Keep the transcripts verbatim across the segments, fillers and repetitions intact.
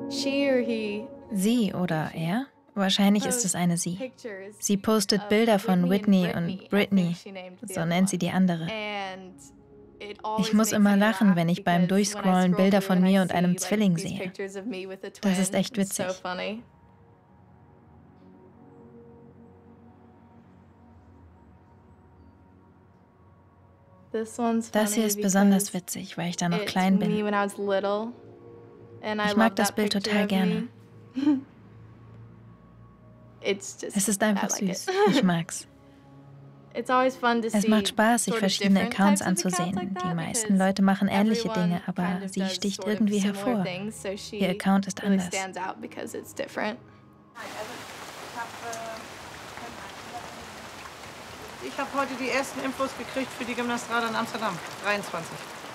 Sie oder er? Wahrscheinlich ist es eine Sie. Sie postet Bilder von Whitney und Britney, so nennt sie die andere. Ich muss immer lachen, wenn ich beim Durchscrollen Bilder von mir und einem Zwilling sehe. Das ist echt witzig. Das hier ist besonders witzig, weil ich da noch klein bin. Ich mag das Bild total gerne. Es ist einfach süß. Ich mag's. Es macht Spaß, sich verschiedene Accounts anzusehen. Die meisten Leute machen ähnliche Dinge, aber sie sticht irgendwie hervor. Ihr Account ist anders. Ich habe heute die ersten Infos gekriegt für die Gymnastrada in Amsterdam. dreiundzwanzig.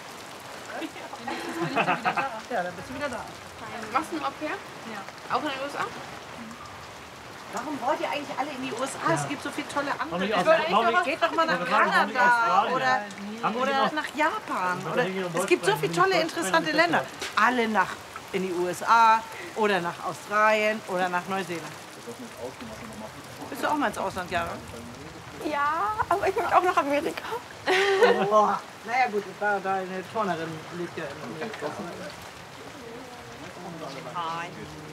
Ja, dann bist du wieder da. Machst du ein Au-pair? Ja. Auch in den U S A? Warum wollt ihr eigentlich alle in die U S A? Ja. Es gibt so viele tolle andere. Geht doch mal nach Kanada oder, oder nach Japan. Oder, es gibt so viele tolle, interessante Länder. Alle nach in die U S A oder nach Australien oder nach Neuseeland. Bist du auch mal ins Ausland, Jara? Ja, aber ich möchte auch nach Amerika. Oh. Naja gut, ich war da eine Turnerin, liegt ja in Amerika. Hi.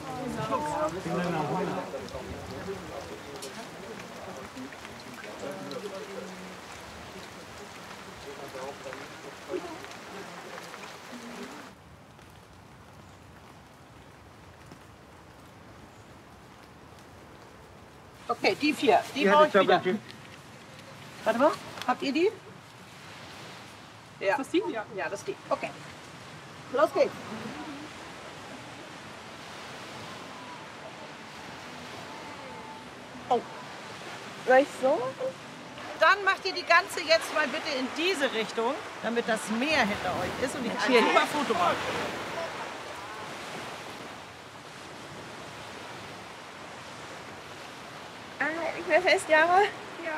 Okay, die vier. Die brauche ich wieder. Warte mal, habt ihr die? Ja. Ist das die? Ja, ja, das ist die. Okay. Los geht's. Oh. Soll ich so? Dann macht ihr die ganze jetzt mal bitte in diese Richtung, damit das Meer hinter euch ist und ich ein super Foto mache. Ah, ich mehr fest, Jara? Ja.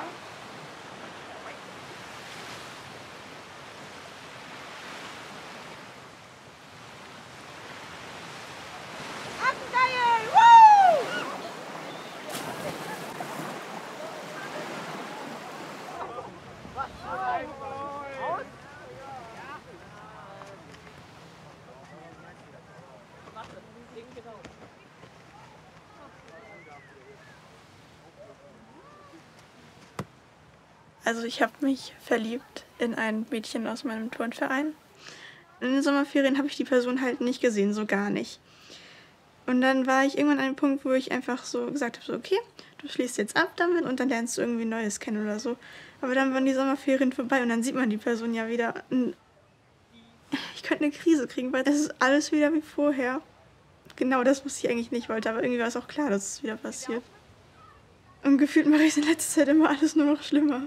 Also ich habe mich verliebt in ein Mädchen aus meinem Turnverein. In den Sommerferien habe ich die Person halt nicht gesehen, so gar nicht. Und dann war ich irgendwann an einem Punkt, wo ich einfach so gesagt habe, so okay, du schließt jetzt ab damit und dann lernst du irgendwie Neues kennen oder so. Aber dann waren die Sommerferien vorbei und dann sieht man die Person ja wieder. Ich könnte eine Krise kriegen, weil es ist alles wieder wie vorher. Genau das, was ich eigentlich nicht wollte, aber irgendwie war es auch klar, dass es wieder passiert. Und gefühlt mache ich es in letzter Zeit immer alles nur noch schlimmer.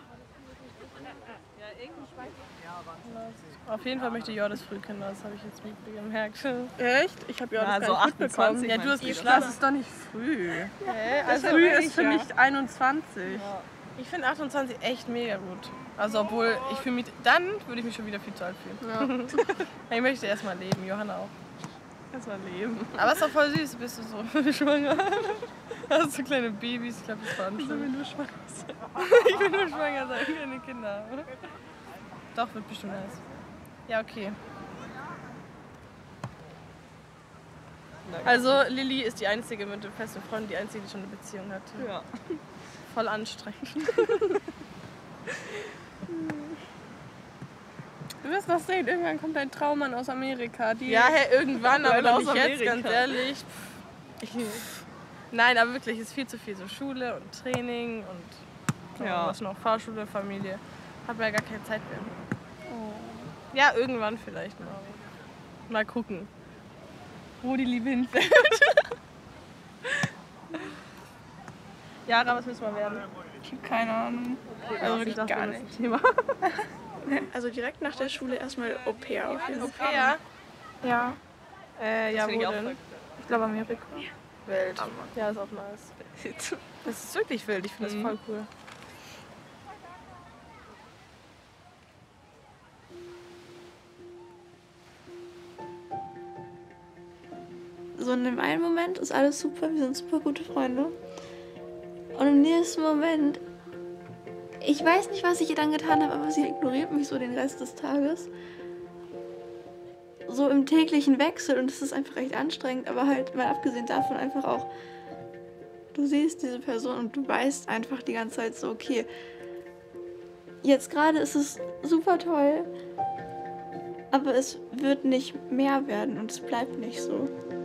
Auf jeden Fall möchte Jordis Frühkinder, das habe ich jetzt gemerkt. Echt? Ich habe Jordis ja, gar nicht mitbekommen. Ja, du hast geschlafen. Das ist doch nicht früh. Hä? Also früh ist für mich einundzwanzig. Ja. Ich finde achtundzwanzig echt mega gut. Also obwohl, ich fühle mich, dann würde ich mich schon wieder viel zu alt fühlen. Ja. Ich möchte erstmal leben, Johanna auch. Erstmal leben. Aber es ist doch voll süß, bist du so schwanger. Hast du so kleine Babys, ich glaube, das war nicht so, wenn du schwanger bist. Ich will nur schwanger sein, keine Kinder. Doch, wird bestimmt nice. Ja, okay. Also Lilly ist die einzige mit dem festen Freund, die einzige, die schon eine Beziehung hat. Ja. Voll anstrengend. Du wirst noch sehen, irgendwann kommt ein Traummann aus Amerika. Die ja, hey, irgendwann, aber doch nicht jetzt, ganz ehrlich. Ich, nein, aber wirklich, es ist viel zu viel. So Schule und Training und ja. Was noch, Fahrschule, Familie. Hab ja gar keine Zeit mehr. Oh. Ja, irgendwann vielleicht mal. Mal gucken, wo die Liebe hinfällt. Jara, was müssen wir werden? Ich habe keine Ahnung. Also wirklich gar nicht. Thema. Also direkt nach der Schule erstmal Au pair auf jeden Fall. Au pair? Ja. Äh, ja, wo denn? Ich glaube Amerika. Wild. Ja, ist auch nice. Das ist wirklich wild, ich finde das voll cool. So in dem einen Moment ist alles super, wir sind super gute Freunde. Und im nächsten Moment, ich weiß nicht, was ich ihr dann getan habe, aber sie ignoriert mich so den Rest des Tages. So im täglichen Wechsel und es ist einfach echt anstrengend, aber halt mal abgesehen davon einfach auch, du siehst diese Person und du weißt einfach die ganze Zeit so, okay, jetzt gerade ist es super toll, aber es wird nicht mehr werden und es bleibt nicht so.